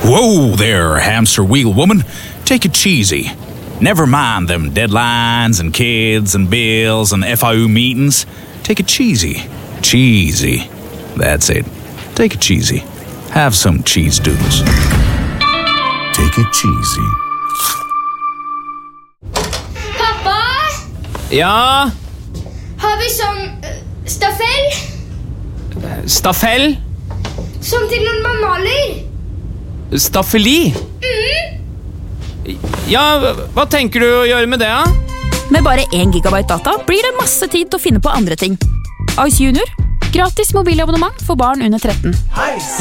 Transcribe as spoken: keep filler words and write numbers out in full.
Whoa there, hamster wheel woman. Take it cheesy. Never mind them deadlines and kids and bills and F I U meetings. Take it cheesy. Cheesy. That's it. Take it cheesy. Have some cheese doodles. Take it cheesy. Pappa, Ja, har vi sånn uh, staffell? staffell? Som til når man maler? Staffeli? Ja, hva tenker du å gjøre med det, da? Med bare én gigabyte data blir det masse tid til å finne på andre ting. Ice Junior. Gratis mobilabonnement for barn under tretten.